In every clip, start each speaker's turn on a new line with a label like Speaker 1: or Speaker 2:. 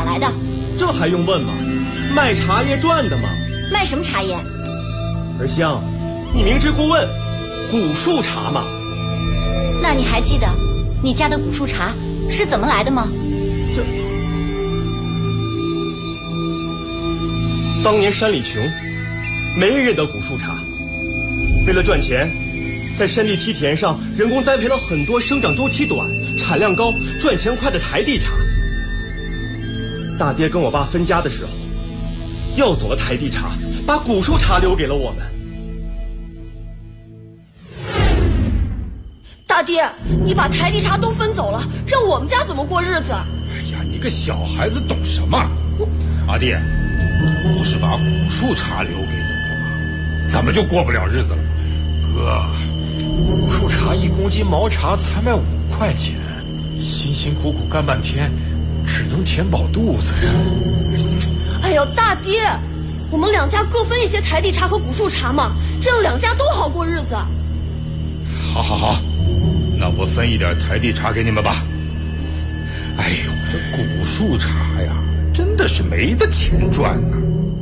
Speaker 1: 来的？
Speaker 2: 这还用问吗？卖茶叶赚的嘛。
Speaker 1: 卖什么茶叶？
Speaker 2: 儿香，你明知故问，古树茶嘛。
Speaker 1: 那你还记得你家的古树茶是怎么来的吗？
Speaker 2: 当年山里穷，没人认得古树茶。为了赚钱，在山地梯田上人工栽培了很多生长周期短、产量高、赚钱快的台地茶。大爹跟我爸分家的时候，要走了台地茶，把古树茶留给了我们。
Speaker 3: 大爹，你把台地茶都分走了，让我们家怎么过日子？
Speaker 4: 哎呀，你个小孩子懂什么？阿弟，不是把古树茶留给你们吗？怎么就过不了日子了？哥，
Speaker 5: 古树茶1公斤毛茶才卖5块钱，辛辛苦苦干半天，只能填饱肚子呀。
Speaker 3: 哎呦，大爹，我们两家各分一些台地茶和古树茶嘛，这样两家都好过日子。
Speaker 4: 好，那我分一点台地茶给你们吧。哎呦，这古树茶呀，真的是没得钱赚呐。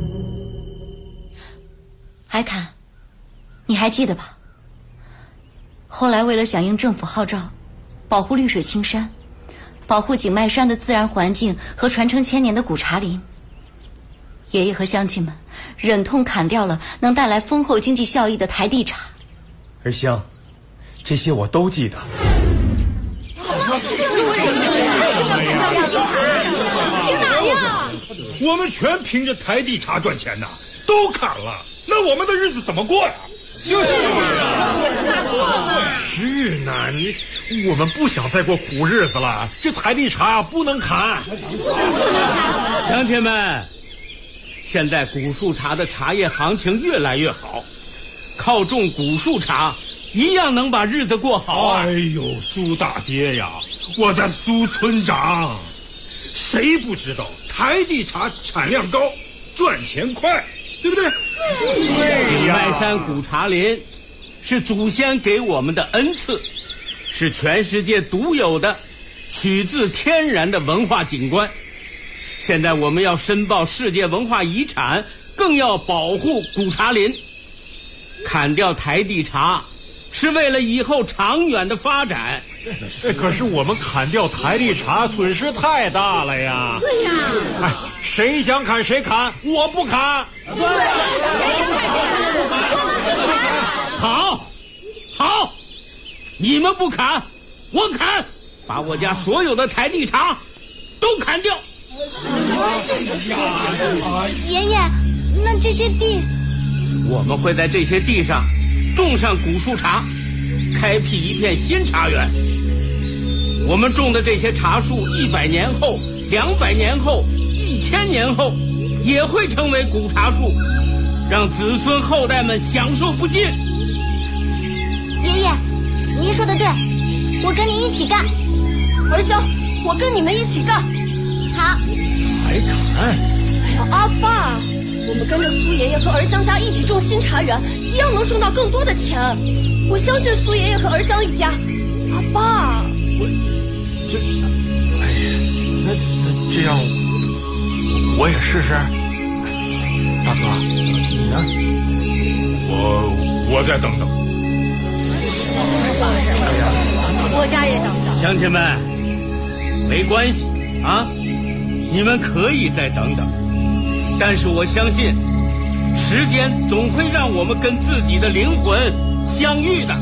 Speaker 1: 海侃，你还记得吧？后来为了响应政府号召，保护绿水青山，保护景迈山的自然环境和传承千年的古茶林，爷爷和乡亲们忍痛砍掉了能带来丰厚经济效益的台地茶。
Speaker 2: 儿香，这些我都记得。
Speaker 3: 凭哪呀？
Speaker 4: 我们全凭着台地茶赚钱呐，都砍了，那我们的日子怎么过呀？
Speaker 5: 是呢，我们不想再过苦日子了，这台地茶不能砍。
Speaker 6: 乡亲们，现在古树茶的茶叶行情越来越好，靠种古树茶一样能把日子过好啊！
Speaker 4: 哎呦，苏大爹呀，我的苏村长，谁不知道台地茶产量高，赚钱快，对不对？
Speaker 6: 景迈山古茶林是祖先给我们的恩赐，是全世界独有的取自天然的文化景观。现在我们要申报世界文化遗产，更要保护古茶林。砍掉台地茶是为了以后长远的发展。
Speaker 5: 可是我们砍掉台地茶损失太大了呀！
Speaker 3: 对呀，
Speaker 5: 哎，谁想砍谁砍，我不砍。
Speaker 6: 好，你们不砍，我砍，把我家所有的台地茶都砍掉。
Speaker 1: 爷爷，那这些地，
Speaker 6: 我们会在这些地上种上古树茶，开辟一片新茶园。我们种的这些茶树100年后、200年后、1000年后也会成为古茶树，让子孙后代们享受不尽。
Speaker 1: 爷爷，您说的对，我跟您一起干。
Speaker 3: 儿香，我跟你们一起干。
Speaker 1: 好。
Speaker 5: 还砍？
Speaker 3: 哎呀，阿爸，我们跟着苏爷爷和儿香家一起种新茶园，一样能挣到更多的钱。我相信苏爷爷和儿香一家。阿爸，
Speaker 5: 哎呀，那这样，我也试试。大哥，你呢？
Speaker 4: 我再等等。
Speaker 3: 我家也等等。
Speaker 6: 乡亲们，没关系啊，你们可以再等等，但是我相信时间总会让我们跟自己的灵魂相遇的。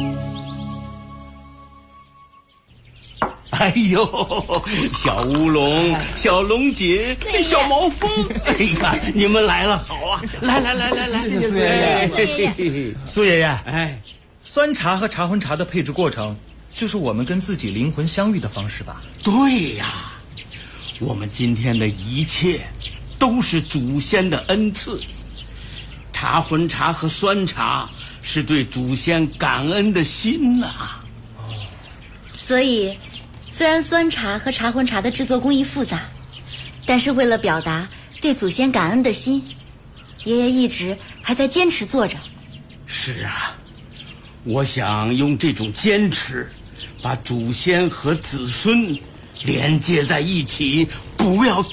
Speaker 6: 哎呦，小乌龙、小龙锦、小毛峰，哎呀，你们来了，好啊！来，
Speaker 2: 谢谢苏爷爷。苏爷爷，
Speaker 6: 哎，
Speaker 7: 酸茶和茶荤茶的配制过程，就是我们跟自己灵魂相遇的方式吧？
Speaker 6: 对呀，我们今天的一切都是祖先的恩赐。茶荤茶和酸茶是对祖先感恩的心呐。
Speaker 1: 所以虽然酸茶和茶荤茶的制作工艺复杂，但是为了表达对祖先感恩的心，爷爷一直还在坚持做着。
Speaker 6: 是啊，我想用这种坚持把祖先和子孙连接在一起，不要